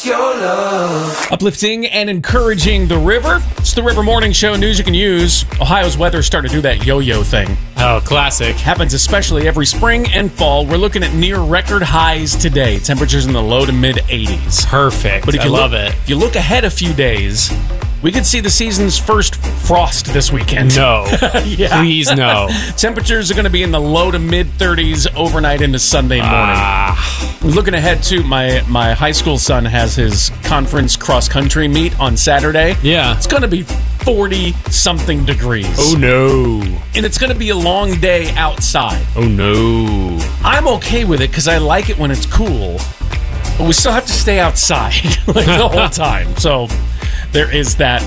your love. Uplifting and encouraging the river. It's the River Morning Show, news you can use. Ohio's weather starting to do that yo-yo thing. Oh, classic. Happens especially every spring and fall. We're looking at near record highs today. Temperatures in the low to mid 80s. Perfect. But if I you love it. If you look ahead a few days, we could see the season's first frost this weekend. No. Yeah. Please, no. Temperatures are going to be in the low to mid 30s overnight into Sunday morning. Looking ahead to my high school son has his conference cross country meet on Saturday. Yeah. It's going to be 40-something degrees. Oh, no. And it's going to be a long day outside. Oh, no. I'm okay with it because I like it when it's cool. But we still have to stay outside like the whole time. So there is that.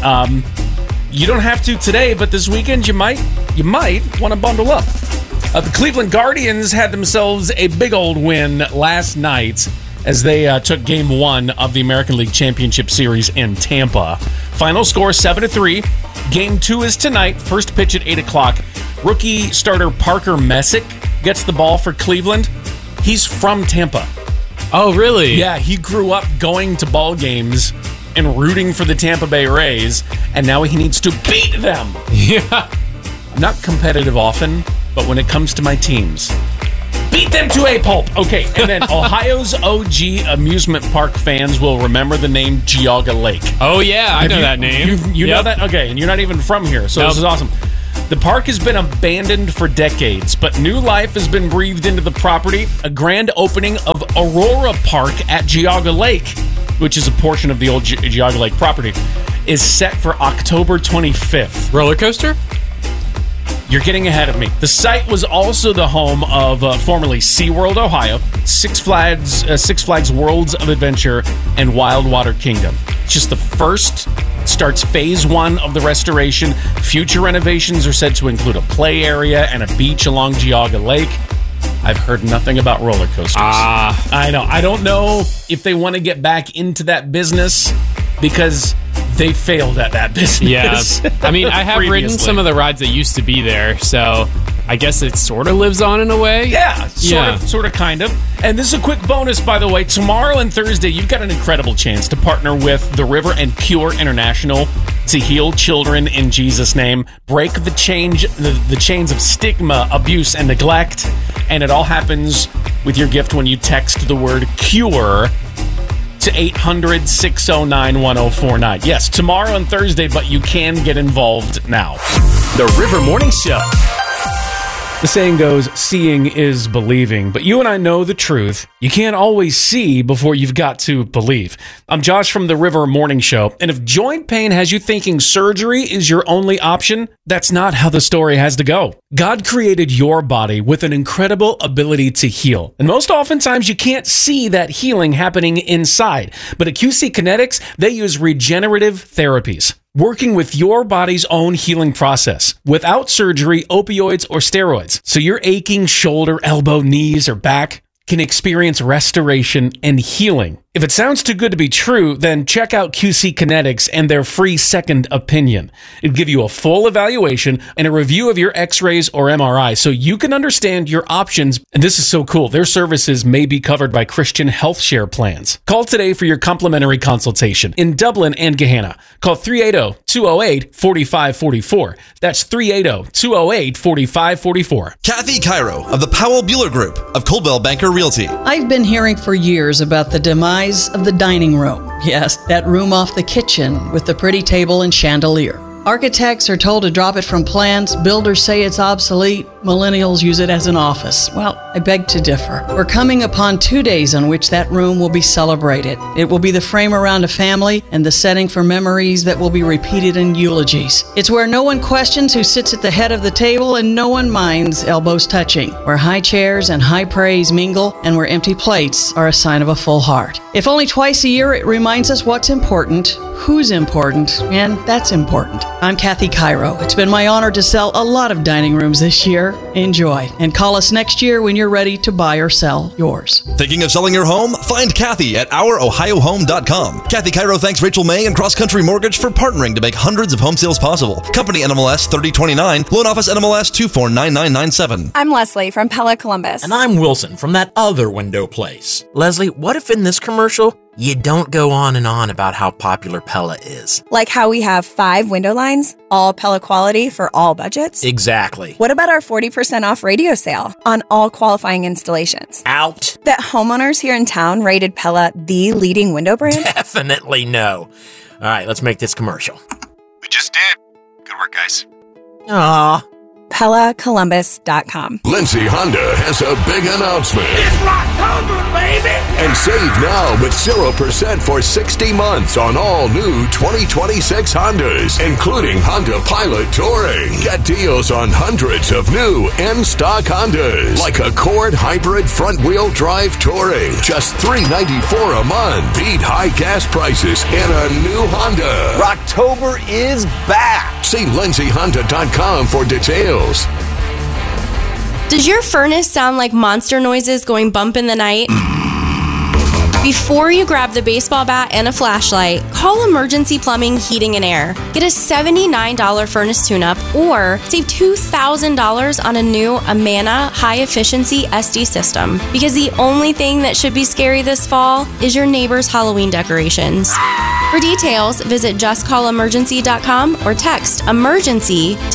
You don't have to today, but this weekend you might want to bundle up. The Cleveland Guardians had themselves a big old win last night as they took Game 1 of the American League Championship Series in Tampa. Final score 7-3. Game 2 is tonight. First pitch at 8 o'clock. Rookie starter Parker Messick gets the ball for Cleveland. He's from Tampa. Oh, really? Yeah, he grew up going to ball games and rooting for the Tampa Bay Rays, and now he needs to beat them. Yeah. I'm not competitive often, but when it comes to my teams, beat them to a pulp. Okay, and then Ohio's OG amusement park fans will remember the name Geauga Lake. Oh, yeah, I know that name. You know that? Okay, and you're not even from here, so This is awesome. The park has been abandoned for decades, but new life has been breathed into the property. A grand opening of Aurora Park at Geauga Lake, which is a portion of the old Geauga Lake property, is set for October 25th. Roller coaster? You're getting ahead of me. The site was also the home of formerly SeaWorld, Ohio, Six Flags Worlds of Adventure, and Wild Water Kingdom. It's just the first. Starts phase 1 of the restoration. Future renovations are said to include a play area and a beach along Geauga Lake. I've heard nothing about roller coasters. I know. I don't know if they want to get back into that business because they failed at that business. Yeah. I mean, I have ridden some of the rides that used to be there, so I guess it sort of lives on in a way. Yeah, sort of, kind of. And this is a quick bonus, by the way. Tomorrow and Thursday, you've got an incredible chance to partner with The River and Cure International to heal children in Jesus' name. Break the chains of stigma, abuse, and neglect. And it all happens with your gift when you text the word CURE to 800-609-1049. Yes, tomorrow and Thursday, but you can get involved now. The River Morning Show. The saying goes, seeing is believing, but you and I know the truth. You can't always see before you've got to believe. I'm Josh from the River Morning Show, and if joint pain has you thinking surgery is your only option, that's not how the story has to go. God created your body with an incredible ability to heal, and most oftentimes you can't see that healing happening inside. But at QC Kinetics, they use regenerative therapies, working with your body's own healing process without surgery, opioids, or steroids. So your aching shoulder, elbow, knees, or back can experience restoration and healing. If it sounds too good to be true, then check out QC Kinetics and their free second opinion. It'll give you a full evaluation and a review of your x-rays or MRI so you can understand your options. And this is so cool. Their services may be covered by Christian Health Share plans. Call today for your complimentary consultation in Dublin and Gahanna. Call 380-208-4544. That's 380-208-4544. Kathy Cairo of the Powell Bueller Group of Coldwell Banker Realty. I've been hearing for years about the demise of the dining room. Yes, that room off the kitchen with the pretty table and chandelier. Architects are told to drop it from plans, builders say it's obsolete, millennials use it as an office. Well, I beg to differ. We're coming upon 2 days on which that room will be celebrated. It will be the frame around a family and the setting for memories that will be repeated in eulogies. It's where no one questions who sits at the head of the table and no one minds elbows touching, where high chairs and high praise mingle and where empty plates are a sign of a full heart. If only twice a year, it reminds us what's important, who's important, and that's important. I'm Kathy Cairo. It's been my honor to sell a lot of dining rooms this year. Enjoy, and call us next year when you're ready to buy or sell yours. Thinking of selling your home? Find Kathy at ourohiohome.com. Kathy Cairo thanks Rachel May and Cross Country Mortgage for partnering to make hundreds of home sales possible. Company NMLS 3029, loan office NMLS 249997. I'm Leslie from Pella Columbus. And I'm Wilson from that other window place. Leslie, what if in this commercial You don't go on and on about how popular Pella is. Like how we have 5 window lines, all Pella quality for all budgets? Exactly. What about our 40% off radio sale on all qualifying installations? Out. That homeowners here in town rated Pella the leading window brand? Definitely no. All right, let's make this commercial. We just did. Good work, guys. Aww. PellaColumbus.com. Lindsay Honda has a big announcement. It's Rocktober, baby! And save now with 0% for 60 months on all new 2026 Hondas, including Honda Pilot Touring. Get deals on hundreds of new in-stock Hondas, like Accord Hybrid Front-Wheel Drive Touring. Just $394 a month. Beat high gas prices in a new Honda. Rocktober is back! See lindsayhonda.com for details. Does your furnace sound like monster noises going bump in the night? Before you grab the baseball bat and a flashlight, call Emergency Plumbing, Heating, and Air. Get a $79 furnace tune-up or save $2,000 on a new Amana high-efficiency SD system. Because the only thing that should be scary this fall is your neighbor's Halloween decorations. For details, visit justcallemergency.com or text EMERGENCY to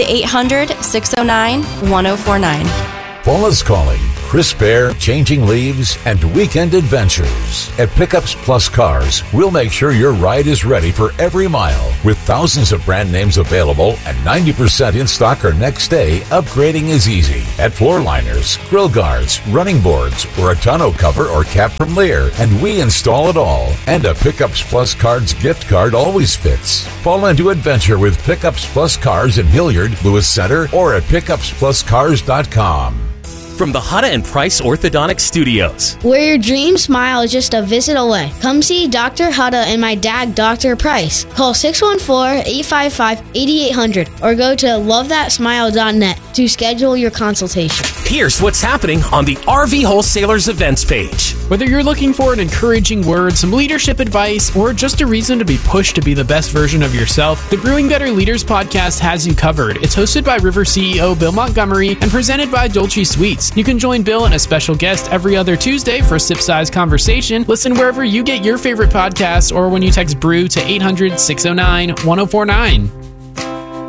800-609-1049. Fall is calling. Crisp air, changing leaves, and weekend adventures. At Pickups Plus Cars, we'll make sure your ride is ready for every mile. With thousands of brand names available and 90% in stock or next day, upgrading is easy. At floor liners, grill guards, running boards, or a tonneau cover or cap from Lear, and we install it all. And a Pickups Plus Cards gift card always fits. Fall into adventure with Pickups Plus Cars in Hilliard, Lewis Center, or at pickupspluscars.com. From the Hutta and Price Orthodontic Studios, where your dream smile is just a visit away. Come see Dr. Hutta and my dad, Dr. Price. Call 614-855-8800 or go to lovethatsmile.net to schedule your consultation. Here's what's happening on the RV Wholesalers events page. Whether you're looking for an encouraging word, some leadership advice, or just a reason to be pushed to be the best version of yourself, the Brewing Better Leaders podcast has you covered. It's hosted by River CEO Bill Montgomery and presented by Dolce Sweets. You can join Bill and a special guest every other Tuesday for a sip-sized conversation. Listen wherever you get your favorite podcasts or when you text BREW to 800-609-1049.